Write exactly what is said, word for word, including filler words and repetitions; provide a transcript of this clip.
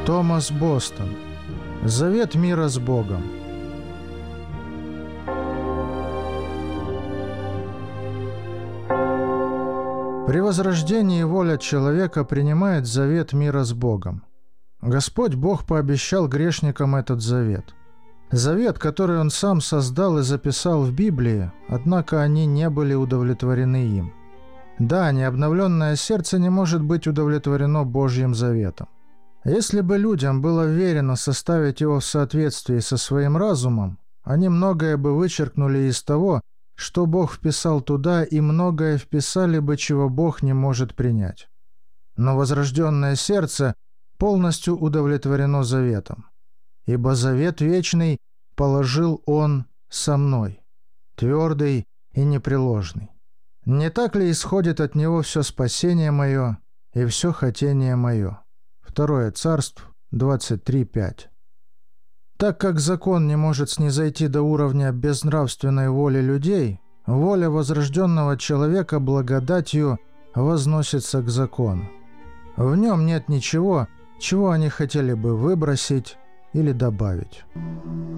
Томас Бостон. Завет мира с Богом. При возрождении воля человека принимает завет мира с Богом. Господь Бог пообещал грешникам этот завет. Завет, который Он сам создал и записал в Библии, однако они не были удовлетворены им. Да, необновленное сердце не может быть удовлетворено Божьим заветом. Если бы людям было верено составить его в соответствии со своим разумом, они многое бы вычеркнули из того, что Бог вписал туда, и многое вписали бы, чего Бог не может принять. Но возрожденное сердце полностью удовлетворено заветом. Ибо завет вечный положил Он со мной, твердый и непреложный. Не так ли исходит от Него все спасение мое и все хотение мое? Второе Царств двадцать три пять. Так как закон не может снизойти до уровня безнравственной воли людей, воля возрожденного человека благодатью возносится к закону. В нем нет ничего, чего они хотели бы выбросить или добавить.